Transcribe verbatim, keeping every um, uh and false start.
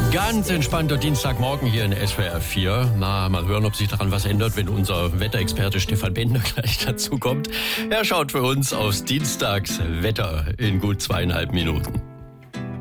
Ganz entspannter Dienstagmorgen hier in S W R vier. Na, mal hören, ob sich daran was ändert, wenn unser Wetterexperte Stefan Bender gleich dazu kommt. Er schaut für uns aufs Dienstagswetter in gut zweieinhalb Minuten.